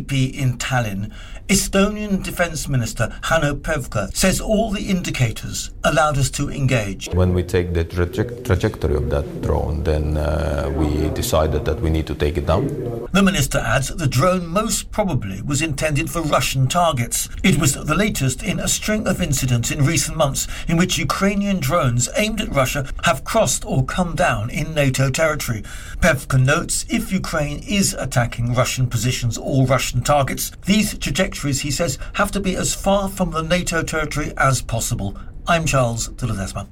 CSTP in Tallinn, Estonian Defence Minister Hanno Pevkur says all the indicators allowed us to engage. When we take the trajectory of that drone, then we decided that we need to take it down. The minister adds the drone most probably was intended for Russian targets. It was the latest in a string of incidents in recent months in which Ukrainian drones aimed at Russia have crossed or come down in NATO territory. Pevkur notes if Ukraine is attacking Russian positions or Russian targets, these trajectories, he says, have to be as far from the NATO territory as possible. I'm Charles de Ledesma.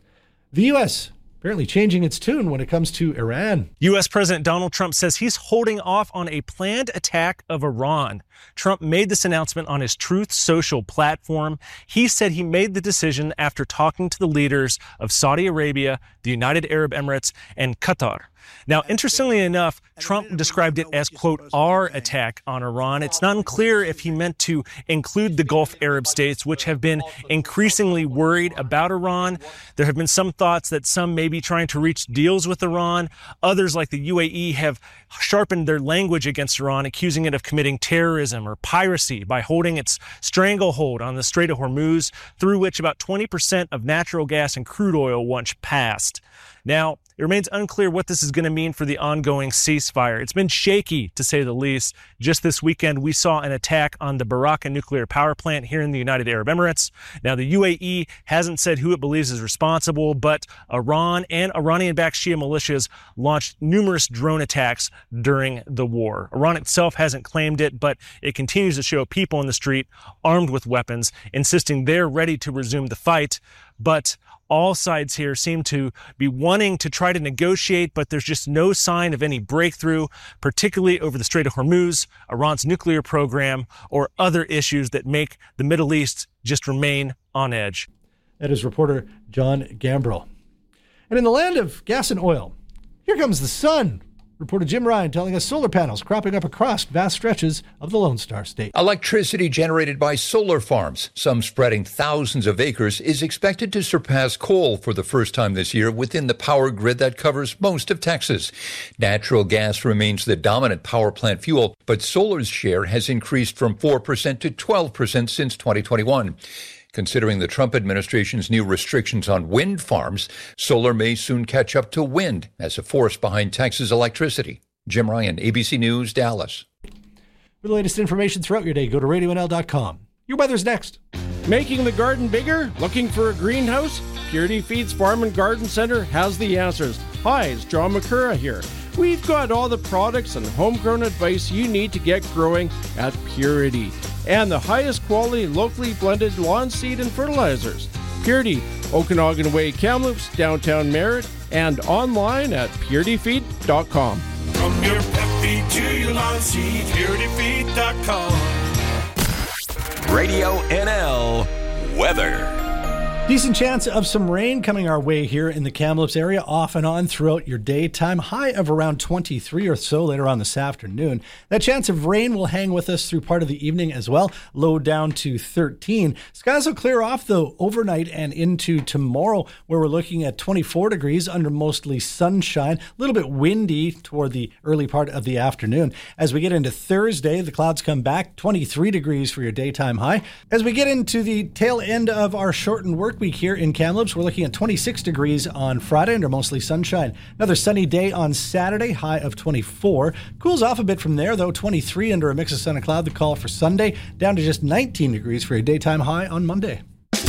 The U.S. apparently changing its tune when it comes to Iran. U.S. President Donald Trump says he's holding off on a planned attack of Iran. Trump made this announcement on his Truth Social platform. He said he made the decision after talking to the leaders of Saudi Arabia, the United Arab Emirates, and Qatar. Now, interestingly enough, Trump described it as, quote, our attack on Iran. It's not clear if he meant to include the Gulf Arab states, which have been increasingly worried about Iran. There have been some thoughts that some may be trying to reach deals with Iran. Others, like the UAE, have sharpened their language against Iran, accusing it of committing terrorism or piracy by holding its stranglehold on the Strait of Hormuz, through which about 20% of natural gas and crude oil once passed. Now, it remains unclear what this is going to mean for the ongoing ceasefire. It's been shaky, to say the least. Just this weekend, we saw an attack on the Barakah nuclear power plant here in the United Arab Emirates. Now, the UAE hasn't said who it believes is responsible, but Iran and Iranian-backed Shia militias launched numerous drone attacks during the war. Iran itself hasn't claimed it, but it continues to show people in the street armed with weapons, insisting they're ready to resume the fight. But all sides here seem to be wanting to try to negotiate, but there's just no sign of any breakthrough, particularly over the Strait of Hormuz, Iran's nuclear program, or other issues that make the Middle East just remain on edge. That is reporter John Gambrell. And in the land of gas and oil, here comes the sun. Reporter Jim Ryan telling us solar panels cropping up across vast stretches of the Lone Star State. Electricity generated by solar farms, some spreading thousands of acres, is expected to surpass coal for the first time this year within the power grid that covers most of Texas. Natural gas remains the dominant power plant fuel, but solar's share has increased from 4% to 12% since 2021. Considering the Trump administration's new restrictions on wind farms, solar may soon catch up to wind as a force behind Texas electricity. Jim Ryan, ABC News, Dallas. For the latest information throughout your day, go to RadioNL.com. Your weather's next. Making the garden bigger? Looking for a greenhouse? Purity Feeds Farm and Garden Center has the answers. Hi, it's John McCurra here. We've got all the products and homegrown advice you need to get growing at Purity. And the highest quality locally blended lawn seed and fertilizers. Purity, Okanagan Way, Kamloops, downtown Merritt, and online at purityfeed.com. From your puppy to your lawn seed, purityfeed.com. Radio NL weather. Decent chance of some rain coming our way here in the Kamloops area off and on throughout your daytime. High of around 23 or so later on this afternoon. That chance of rain will hang with us through part of the evening as well. Low down to 13. Skies will clear off though overnight and into tomorrow, where we're looking at 24 degrees under mostly sunshine. A little bit windy toward the early part of the afternoon. As we get into Thursday, the clouds come back. 23 degrees for your daytime high. As we get into the tail end of our shortened work week here in Kamloops, we're looking at 26 degrees on Friday under mostly sunshine. Another sunny day on Saturday, high of 24. Cools off a bit from there, though. 23 under a mix of sun and cloud. The call for Sunday, down to just 19 degrees for a daytime high on Monday.